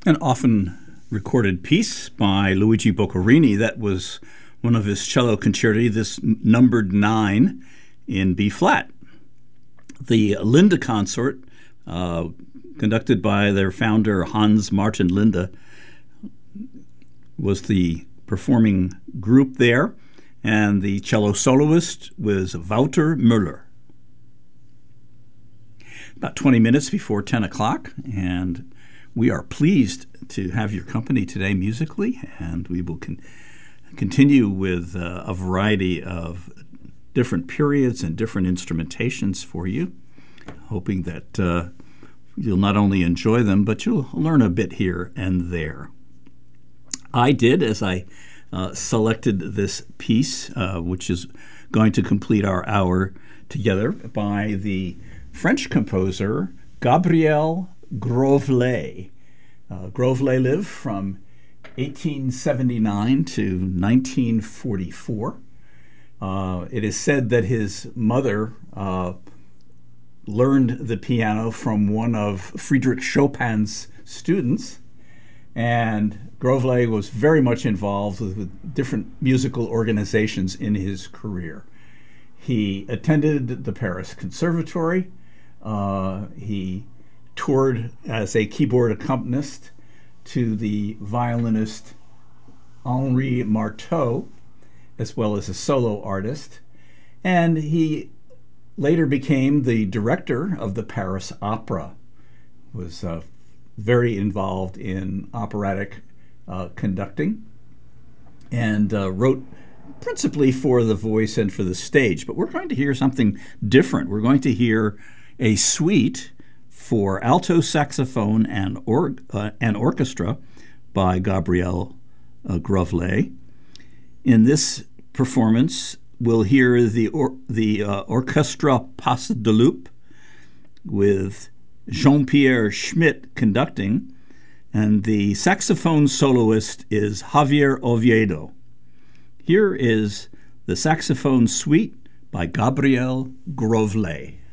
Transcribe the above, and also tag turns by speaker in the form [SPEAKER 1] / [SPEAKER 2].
[SPEAKER 1] An often recorded piece by Luigi Boccherini that was one of his cello concerti, this numbered 9 in B-flat. The Linde Consort, conducted by their founder Hans Martin Linde, was the performing group there, and the cello soloist was Wouter Müller. About 20 minutes before 10 o'clock, and we are pleased to have your company today musically, and we will continue with a variety of different periods and different instrumentations for you, hoping that you'll not only enjoy them, but you'll learn a bit here and there. I did, as I selected this piece, which is going to complete our hour together, by the French composer Gabriel Grovlet. Grovlet lived from 1879 to 1944. It is said that his mother learned the piano from one of Friedrich Chopin's students, and Grovlet was very much involved with different musical organizations in his career. He attended the Paris Conservatory. He toured as a keyboard accompanist to the violinist Henri Marteau, as well as a solo artist, and he later became the director of the Paris Opera, was very involved in operatic conducting, and wrote principally for the voice and for the stage. But we're going to hear something different. We're going to hear a suite for alto saxophone and orchestra by Gabriel Grovlet. In this performance, we'll hear the Orchestra Pas de Loup with Jean-Pierre Schmidt conducting, and the saxophone soloist is Javier Oviedo. Here is the saxophone suite by Gabriel Grovlet.